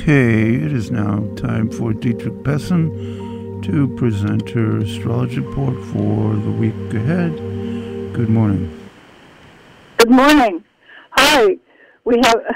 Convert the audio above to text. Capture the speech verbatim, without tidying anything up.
Okay, it is now time for Dietrich Besson to present her astrology report for the week ahead. Good morning. Good morning. Hi. We have